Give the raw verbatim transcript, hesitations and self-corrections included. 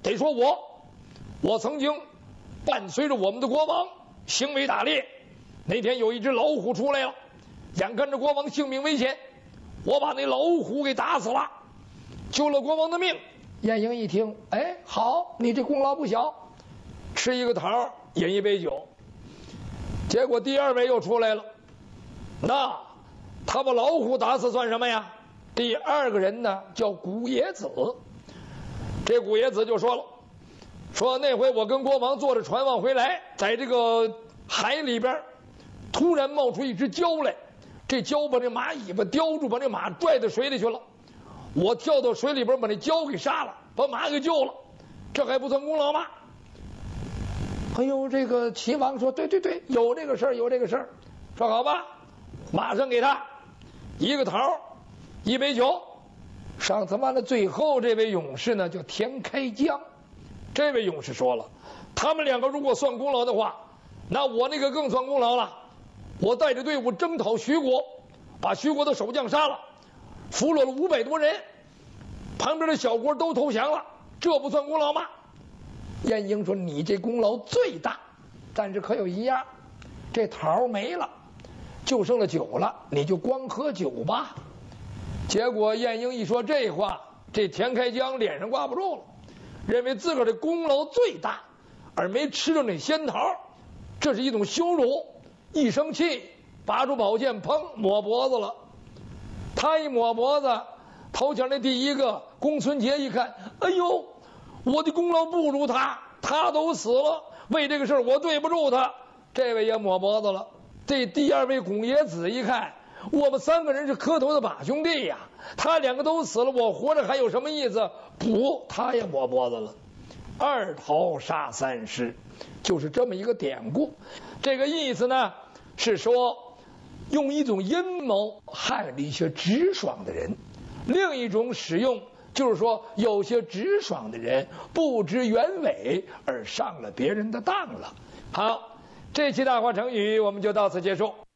得说我，我曾经伴随着我们的国王行为打猎，那天有一只老虎出来了，眼看着国王性命危险，我把那老虎给打死了，救了国王的命。晏婴一听，哎，好，你这功劳不小，吃一个桃，饮一杯酒。结果第二位又出来了，那他把老虎打死算什么呀？第二个人呢叫古冶子，这古冶子就说了，说那回我跟国王坐着船往回来，在这个海里边突然冒出一只蛟来，这蛟把这马尾巴叼住，把这马拽到水里去了，我跳到水里边把那蛟给杀了，把马给救了，这还不算功劳吗？哎呦，这个齐王说，对对对，有这个事儿，有这个事儿。说好吧，马上给他一个桃，一杯酒。上次完了，最后这位勇士呢叫田开疆。这位勇士说了，他们两个如果算功劳的话，那我那个更算功劳了。我带着队伍征讨徐国，把徐国的守将杀了，俘虏了五百多人，旁边的小国都投降了，这不算功劳吗？晏婴说，你这功劳最大，但是可有一样，这桃没了，就剩了酒了，你就光喝酒吧。结果晏婴一说这话，这田开疆脸上挂不住了，认为自个儿的功劳最大，而没吃着那仙桃，这是一种羞辱。一生气，拔出宝剑，砰，抹脖子了。他一抹脖子，头前的第一个公孙捷一看，哎呦，我的功劳不如他，他都死了，为这个事儿我对不住他。这位也抹脖子了。这第二位古冶子一看，我们三个人是磕头的把兄弟呀，他两个都死了，我活着还有什么意思？不，他也抹脖子了。二桃杀三尸，就是这么一个典故。这个意思呢，是说用一种阴谋害了一些直爽的人，另一种使用就是说有些直爽的人不知原委而上了别人的当了。好，这期大话成语我们就到此结束。